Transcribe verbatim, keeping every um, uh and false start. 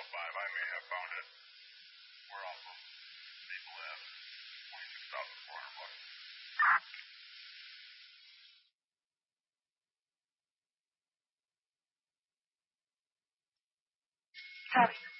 five. I may have found it. We're off of Maple Ave. twenty-six thousand four hundred bucks. Copy.